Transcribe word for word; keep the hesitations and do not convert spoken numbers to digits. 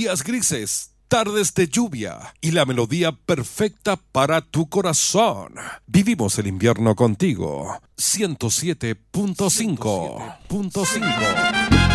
días grises, tardes de lluvia y la melodía perfecta para tu corazón. Vivimos el invierno contigo. ciento siete punto cinco.